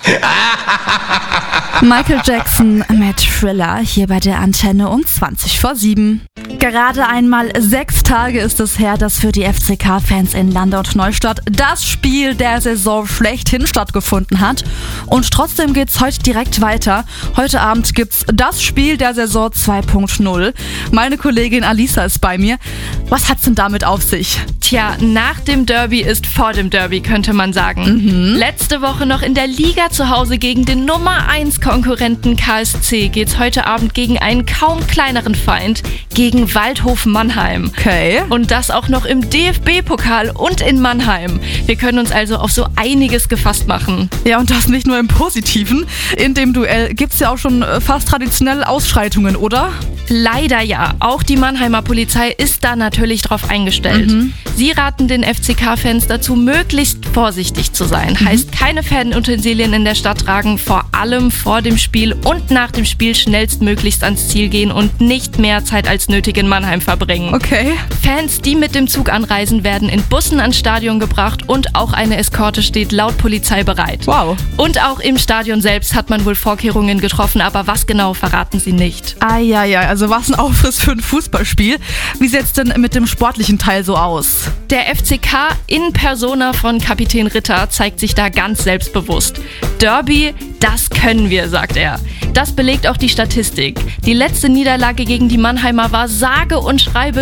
Michael Jackson mit Thriller hier bei der Antenne um 7:20. Gerade einmal 6 Tage ist es her, dass für die FCK-Fans in Landau und Neustadt das Spiel der Saison schlechthin stattgefunden hat. Und trotzdem geht's heute direkt weiter. Heute Abend gibt's das Spiel der Saison 2.0. Meine Kollegin Alisa ist bei mir. Was hat's denn damit auf sich? Tja, nach dem Derby ist vor dem Derby, könnte man sagen. Letzte Woche noch in der Liga zu Hause gegen den Nummer 1 Konkurrenten KSC geht's heute Abend gegen einen kaum kleineren Feind, gegen Waldhof Mannheim. Okay. Und das auch noch im DFB-Pokal und in Mannheim. Wir können uns also auf so einiges gefasst machen. Ja, und das nicht nur im Positiven. In dem Duell gibt's ja auch schon fast traditionell Ausschreitungen, oder? Leider ja. Auch die Mannheimer Polizei ist da natürlich drauf eingestellt. Sie raten den FCK-Fans dazu, möglichst vorsichtig zu sein. Heißt, keine Fanutensilien in der Stadt tragen, vor allem vor dem Spiel und nach dem Spiel schnellstmöglichst ans Ziel gehen und nicht mehr Zeit als nötig in Mannheim verbringen. Okay. Fans, die mit dem Zug anreisen, werden in Bussen ans Stadion gebracht und auch eine Eskorte steht laut Polizei bereit. Wow. Und auch im Stadion selbst hat man wohl Vorkehrungen getroffen, aber was genau verraten sie nicht. Also was ein Aufriss für ein Fußballspiel. Wie sieht's denn mit dem sportlichen Teil so aus? Der FCK in Persona von Kapitän Ritter zeigt sich da ganz selbstbewusst. Derby, das können wir, sagt er. Das belegt auch die Statistik. Die letzte Niederlage gegen die Mannheimer war sage und schreibe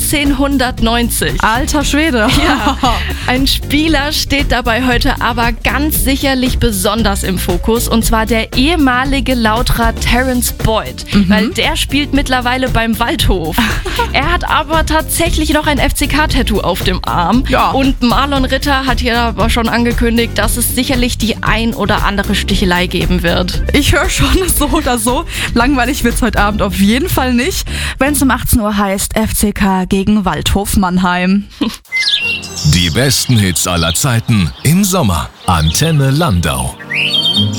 1990. Alter Schwede. Ja, ein Spieler steht dabei heute aber ganz sicherlich besonders im Fokus, und zwar der ehemalige Lauterer Terence Boyd, weil der spielt mittlerweile beim Waldhof. Er hat aber tatsächlich noch ein FCK-Tattoo auf dem Arm. Ja. Und Marlon Ritter hat hier aber schon angekündigt, dass es sicherlich die ein oder andere Stichelei geben wird. Ich höre schon, so oder so. Langweilig wird's heute Abend auf jeden Fall nicht, wenn es um 18 Uhr heißt FCK gegen Waldhof Mannheim. Die besten Hits aller Zeiten im Sommer. Antenne Landau.